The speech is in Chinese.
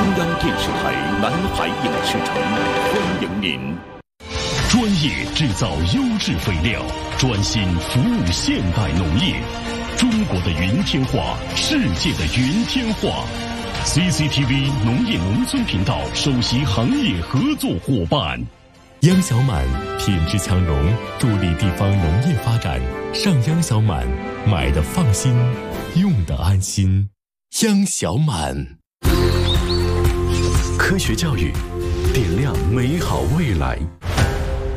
央电视台南海影视城欢迎您。 专业制造优质肥料，专心服务现代农业。中国的云天化，世界的云天化。CCTV 农业农村频道首席行业合作伙伴。 央小满品质强农，助力地方农业发展。上央小满，买的放心，用的安心。央小满。 科学教育，点亮美好未来。